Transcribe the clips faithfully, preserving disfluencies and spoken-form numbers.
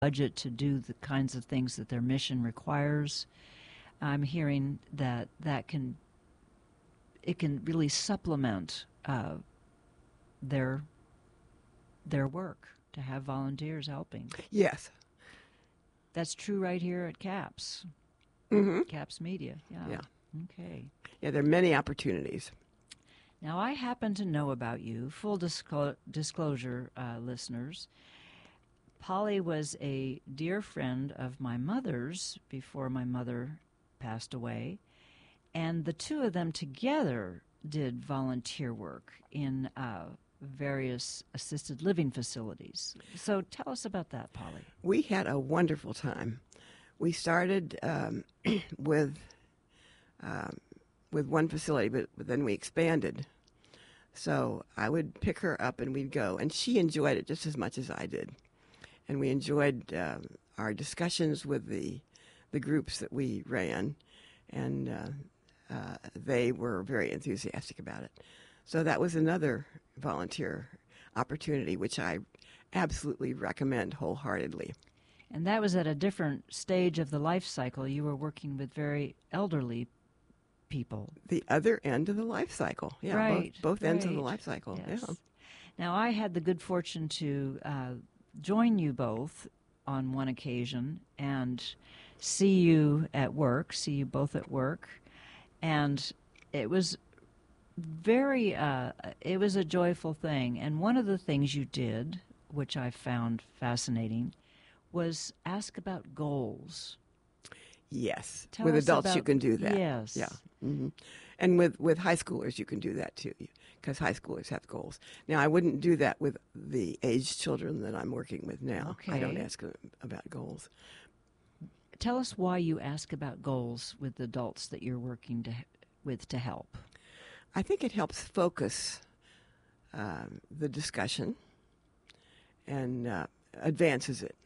budget to do the kinds of things that their mission requires. I'm hearing that that can it can really supplement uh, their their work to have volunteers helping. Yes. That's true right here at CAPS. Mm-hmm. CAPS Media. Yeah. Yeah. Okay. Yeah, there are many opportunities. Now, I happen to know about you, full disclo- disclosure, uh, listeners. Polly was a dear friend of my mother's before my mother passed away, and the two of them together did volunteer work in uh, various assisted living facilities. So tell us about that, Polly. We had a wonderful time. We started um, with um, with one facility, but, but then we expanded. So I would pick her up and we'd go, and she enjoyed it just as much as I did. And we enjoyed um, our discussions with the the groups that we ran, and uh, uh, they were very enthusiastic about it. So that was another volunteer opportunity, which I absolutely recommend wholeheartedly. And that was at a different stage of the life cycle. You were working with very elderly people. The other end of the life cycle. Yeah, right, both, both ends right. of the life cycle. Yes. Yeah. Now, I had the good fortune to uh, join you both on one occasion and see you at work, see you both at work. And it was very, uh, it was a joyful thing. And one of the things you did, which I found fascinating, was ask about goals. Yes. Tell with us adults, about, you can do that. Yes. Yeah. Mm-hmm. And with, with high schoolers, you can do that too, because high schoolers have goals. Now, I wouldn't do that with the aged children that I'm working with now. Okay. I don't ask them about goals. Tell us why you ask about goals with adults that you're working to, with to help. I think it helps focus um, the discussion and uh, advances it.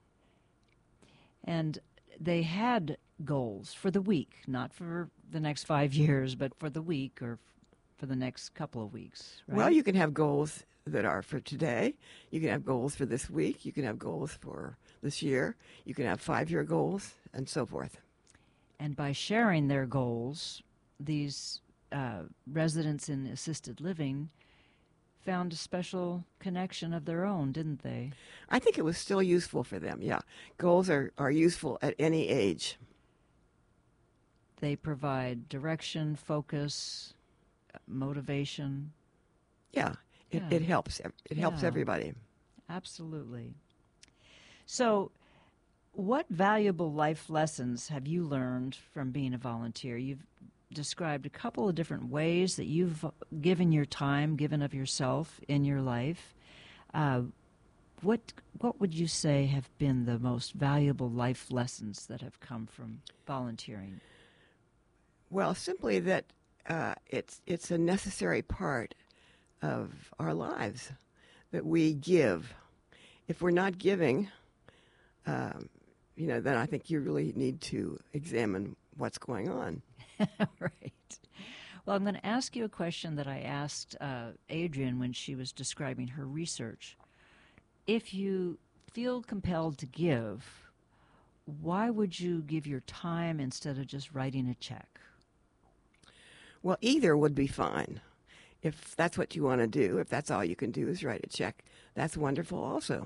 And they had goals for the week, not for the next five years, but for the week or for the next couple of weeks, right? Well, you can have goals that are for today. You can have goals for this week. You can have goals for this year. You can have five-year goals and so forth. And by sharing their goals, these uh, residents in assisted living found a special connection of their own, didn't they? I think it was still useful for them, yeah. Goals are, are useful at any age. They provide direction, focus, motivation. Yeah, it, Yeah. it helps. It helps Yeah. everybody. Absolutely. So, what valuable life lessons have you learned from being a volunteer? You've described a couple of different ways that you've given your time, given of yourself in your life. Uh, what what would you say have been the most valuable life lessons that have come from volunteering? Well, simply that uh, it's it's a necessary part of our lives that we give. If we're not giving, um, you know, then I think you really need to examine what's going on. Right. Well, I'm going to ask you a question that I asked uh, Adrienne when she was describing her research. If you feel compelled to give, why would you give your time instead of just writing a check? Well, either would be fine. If that's what you want to do, if that's all you can do is write a check, that's wonderful also.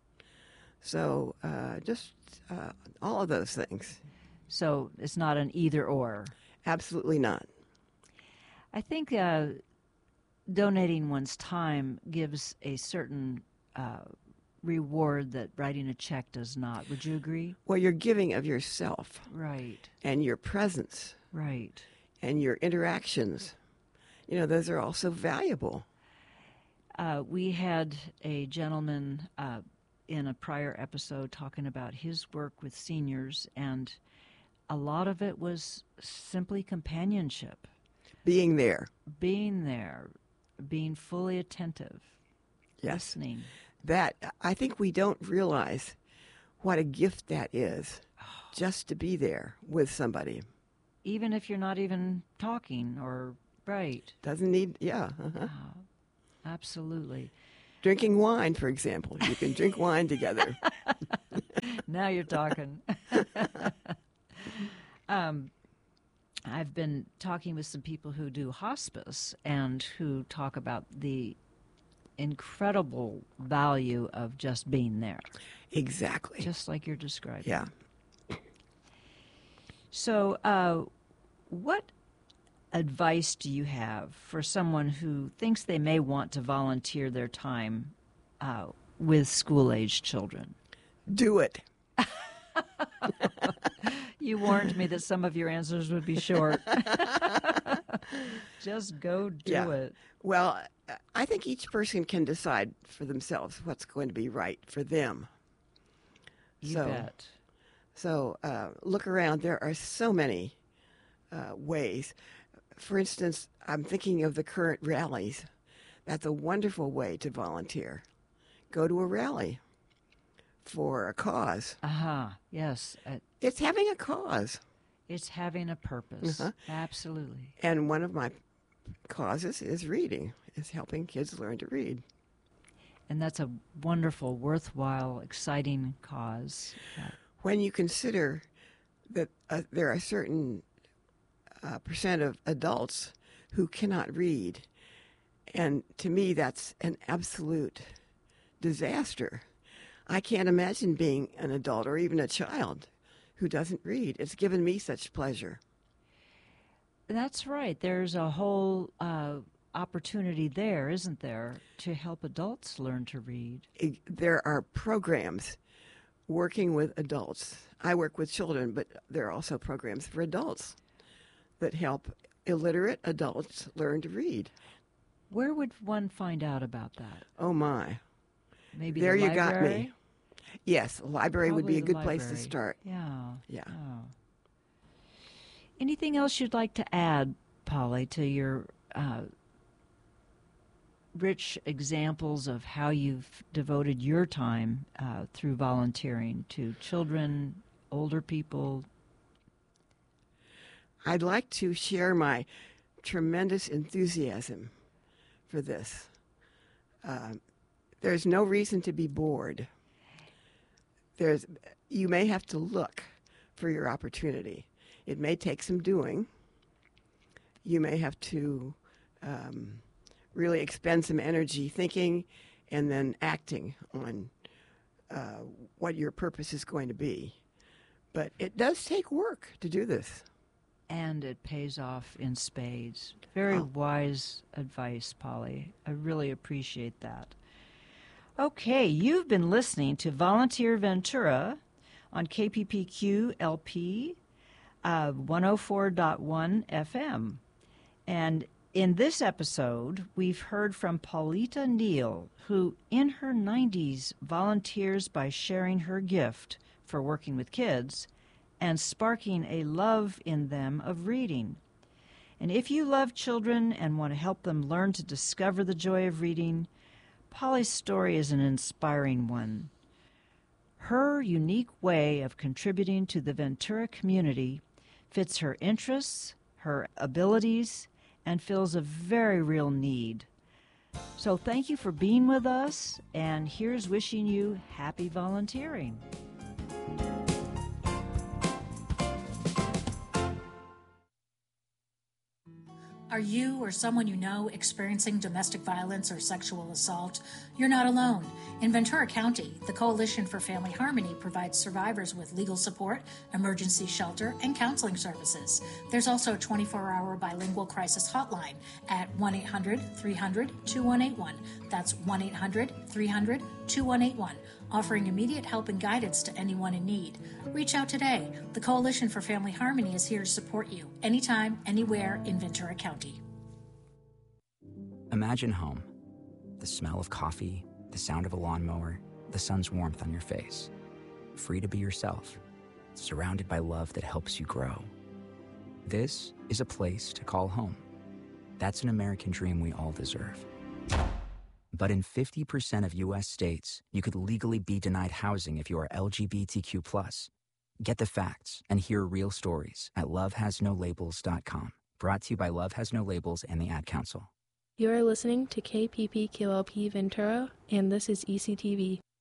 So uh, just uh, all of those things. So it's not an either or. Absolutely not. I think uh, donating one's time gives a certain uh, reward that writing a check does not. Would you agree? Well, you're giving of yourself Right. and your presence Right. and your interactions. You know, those are also valuable. Uh, we had a gentleman uh, in a prior episode talking about his work with seniors, and a lot of it was simply companionship. Being there. Being there, being fully attentive, Yes. listening. That, I think we don't realize what a gift that is, just to be there with somebody. Even if you're not even talking or, right. Doesn't need, yeah. Uh-huh. Oh, absolutely. Drinking wine, for example. You can drink wine together. Now you're talking. um, I've been talking with some people who do hospice and who talk about the incredible value of just being there. Exactly. Just like you're describing. Yeah. So, uh, what advice do you have for someone who thinks they may want to volunteer their time uh, with school-aged children? Do it. You warned me that some of your answers would be short. Just go do Yeah. it. Well, I think each person can decide for themselves what's going to be right for them. You so, bet. So uh, look around. There are so many uh, ways. For instance, I'm thinking of the current rallies. That's a wonderful way to volunteer. Go to a rally for a cause. Uh-huh. Yes. Uh, It's having a cause. it's having a purpose. Uh-huh. Absolutely. And one of my causes is reading, is helping kids learn to read. And that's a wonderful, worthwhile, exciting cause. Uh, When you consider that uh, there are certain uh, percent of adults who cannot read, and to me that's an absolute disaster. I can't imagine being an adult or even a child who doesn't read. It's given me such pleasure. That's right. There's a whole uh, opportunity there, isn't there, to help adults learn to read? It, there are programs working with adults. I work with children, but there are also programs for adults that help illiterate adults learn to read. Where would one find out about that? Oh, my. Maybe There the you got library? me. Yes, a library would Probably be a the good place to library. start. Yeah. Yeah. Oh. Anything else you'd like to add, Polly, to your uh, rich examples of how you've devoted your time uh, through volunteering to children, older people? I'd like to share my tremendous enthusiasm for this. Uh, there's no reason to be bored. There's, you may have to look for your opportunity. It may take some doing. You may have to um, really expend some energy thinking and then acting on uh, what your purpose is going to be. But it does take work to do this. And it pays off in spades. Very Oh. wise advice, Polly. I really appreciate that. Okay, you've been listening to Volunteer Ventura on K P P Q L P uh, one oh four point one F M. And in this episode, we've heard from Paulita Neal, who in her nineties volunteers by sharing her gift for working with kids and sparking a love in them of reading. And if you love children and want to help them learn to discover the joy of reading, Polly's story is an inspiring one. Her unique way of contributing to the Ventura community fits her interests, her abilities, and fills a very real need. So thank you for being with us, and here's wishing you happy volunteering. Are you or someone you know experiencing domestic violence or sexual assault? You're not alone. In Ventura County, the Coalition for Family Harmony provides survivors with legal support, emergency shelter, and counseling services. There's also a twenty-four hour bilingual crisis hotline at one eight hundred three hundred two one eight one. That's one eight hundred three hundred two one eight one, offering immediate help and guidance to anyone in need. Reach out today. The Coalition for Family Harmony is here to support you anytime, anywhere in Ventura County. Imagine home. The smell of coffee, the sound of a lawnmower, the sun's warmth on your face. Free to be yourself, surrounded by love that helps you grow. This is a place to call home. That's an American dream we all deserve. But in fifty percent of U S states, you could legally be denied housing if you are L G B T Q plus. Get the facts and hear real stories at love has no labels dot com. Brought to you by Love Has No Labels and the Ad Council. You are listening to K P P Q L P Ventura, and this is E C T V.